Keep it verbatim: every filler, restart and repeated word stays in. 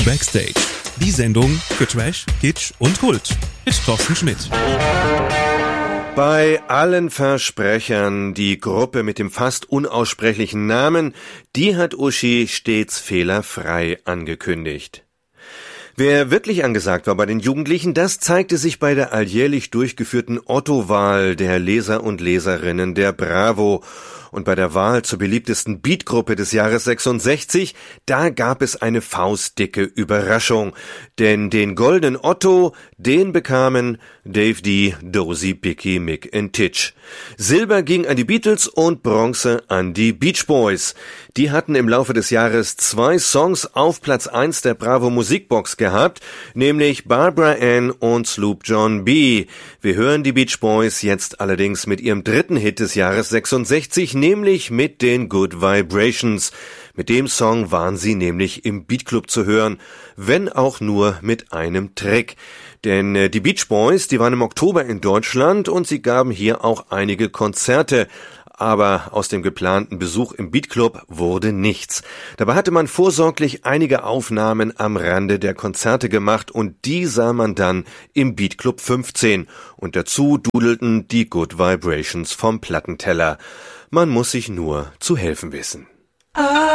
Backstage. Die Sendung für Trash, Kitsch und Kult mit Thorsten Schmidt. Bei allen Versprechern, die Gruppe mit dem fast unaussprechlichen Namen, die hat Uschi stets fehlerfrei angekündigt. Wer wirklich angesagt war bei den Jugendlichen, das zeigte sich bei der alljährlich durchgeführten Otto-Wahl der Leser und Leserinnen der Bravo. Und bei der Wahl zur beliebtesten Beatgruppe des Jahres sechsundsechzig, da gab es eine faustdicke Überraschung. Denn den goldenen Otto, den bekamen Dave D., Dozy, Bicky, Mick und Titch. Silber ging an die Beatles und Bronze an die Beach Boys. Die hatten im Laufe des Jahres zwei Songs auf Platz eins der Bravo Musikbox gehabt, nämlich Barbara Ann und Sloop John B. Wir hören die Beach Boys jetzt allerdings mit ihrem dritten Hit des Jahres sechsundsechzig, nämlich mit den Good Vibrations. Mit dem Song waren sie nämlich im Beatclub zu hören, wenn auch nur mit einem Trick. Denn äh, die Beach Boys, die waren im Oktober in Deutschland und sie gaben hier auch einige Konzerte. Aber aus dem geplanten Besuch im Beatclub wurde nichts. Dabei hatte man vorsorglich einige Aufnahmen am Rande der Konzerte gemacht und die sah man dann im Beatclub fünfzehn. Und dazu dudelten die Good Vibrations vom Plattenteller. Man muss sich nur zu helfen wissen.